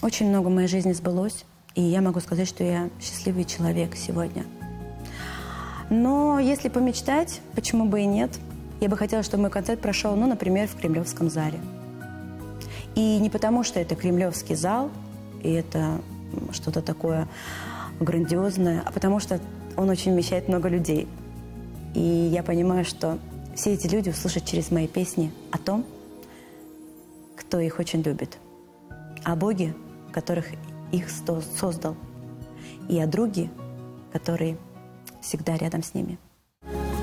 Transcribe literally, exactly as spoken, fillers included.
Очень много в моей жизни сбылось, и я могу сказать, что я счастливый человек сегодня. Но если помечтать, почему бы и нет, я бы хотела, чтобы мой концерт прошел, ну, например, в Кремлевском зале. И не потому, что это Кремлевский зал, и это что-то такое грандиозное, а потому что он очень вмещает много людей. И я понимаю, что все эти люди услышат через мои песни о том, кто их очень любит, о Боге, которых их создал, и о друге, который всегда рядом с ними.